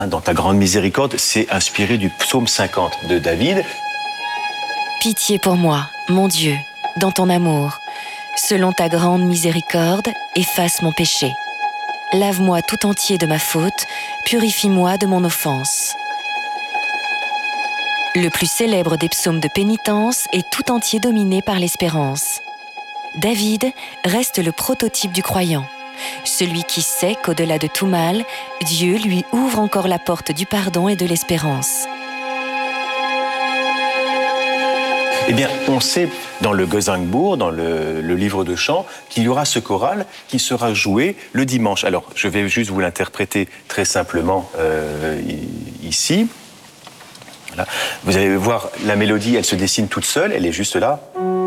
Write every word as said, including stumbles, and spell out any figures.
Dans ta grande miséricorde, c'est inspiré du psaume cinquante de David. Pitié pour moi, mon Dieu, dans ton amour. Selon ta grande miséricorde, efface mon péché. Lave-moi tout entier de ma faute, purifie-moi de mon offense. Le plus célèbre des psaumes de pénitence est tout entier dominé par l'espérance. David reste le prototype du croyant. Celui qui sait qu'au-delà de tout mal, Dieu lui ouvre encore la porte du pardon et de l'espérance. Eh bien, on sait dans le Gesangbuch, dans le, le livre de chant, qu'il y aura ce choral qui sera joué le dimanche. Alors, je vais juste vous l'interpréter très simplement euh, ici. Voilà. Vous allez voir, la mélodie, elle se dessine toute seule, elle est juste là.